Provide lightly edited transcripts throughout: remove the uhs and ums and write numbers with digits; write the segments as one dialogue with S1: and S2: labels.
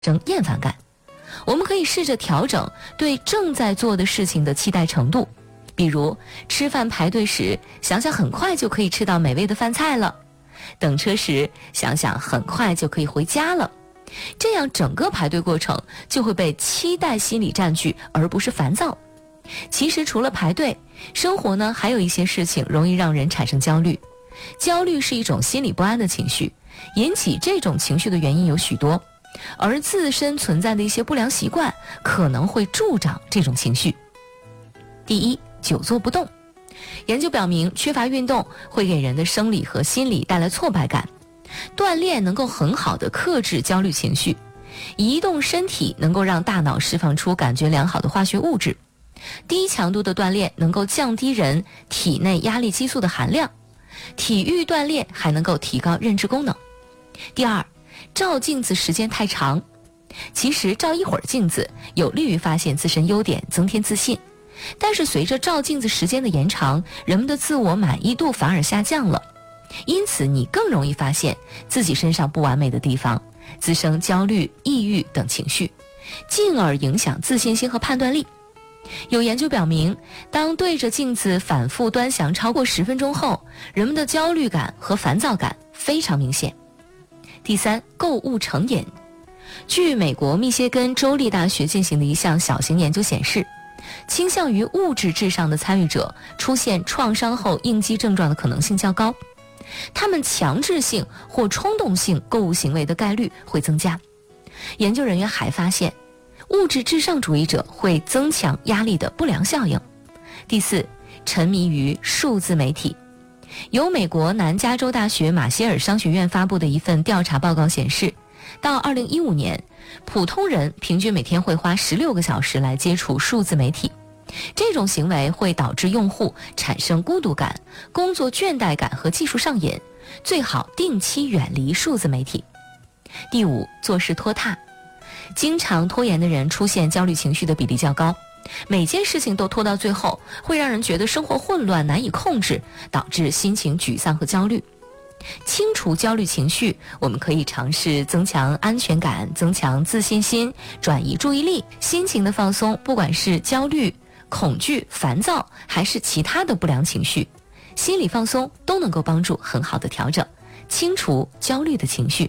S1: 生厌烦感。我们可以试着调整对正在做的事情的期待程度，比如吃饭排队时，想想很快就可以吃到美味的饭菜了；等车时，想想很快就可以回家了。这样整个排队过程就会被期待心理占据，而不是烦躁。其实除了排队，生活呢还有一些事情容易让人产生焦虑。焦虑是一种心理不安的情绪，引起这种情绪的原因有许多，而自身存在的一些不良习惯可能会助长这种情绪。第一，久坐不动。研究表明，缺乏运动会给人的生理和心理带来挫败感。锻炼能够很好地克制焦虑情绪，移动身体能够让大脑释放出感觉良好的化学物质。低强度的锻炼能够降低人体内压力激素的含量，体育锻炼还能够提高认知功能。第二，照镜子时间太长。其实照一会儿镜子有利于发现自身优点，增添自信，但是随着照镜子时间的延长，人们的自我满意度反而下降了，因此你更容易发现自己身上不完美的地方，滋生焦虑、抑郁等情绪，进而影响自信心和判断力。有研究表明，当对着镜子反复端详超过10分钟后，人们的焦虑感和烦躁感非常明显。第三，购物成瘾。据美国密歇根州立大学进行的一项小型研究显示，倾向于物质至上的参与者出现创伤后应激症状的可能性较高，他们强制性或冲动性购物行为的概率会增加。研究人员还发现，物质至上主义者会增强压力的不良效应。第四，沉迷于数字媒体。由美国南加州大学马歇尔商学院发布的一份调查报告显示，到2015年，普通人平均每天会花16个小时来接触数字媒体。这种行为会导致用户产生孤独感、工作倦怠感和技术上瘾，最好定期远离数字媒体。第五，做事拖沓。经常拖延的人出现焦虑情绪的比例较高，每件事情都拖到最后，会让人觉得生活混乱难以控制，导致心情沮丧和焦虑。清除焦虑情绪，我们可以尝试增强安全感，增强自信心，转移注意力。心情的放松，不管是焦虑、恐惧、烦躁还是其他的不良情绪，心理放松都能够帮助很好的调整，清除焦虑的情绪。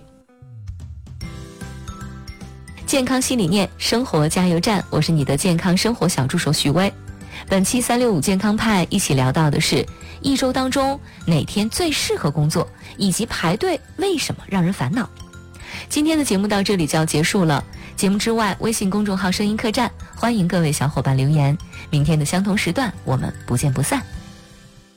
S1: 健康新理念，生活加油站，我是你的健康生活小助手许巍。本期365健康派一起聊到的是一周当中哪天最适合工作，以及排队为什么让人烦恼。今天的节目到这里就要结束了，节目之外，微信公众号声音客栈，欢迎各位小伙伴留言。明天的相同时段，我们不见不散。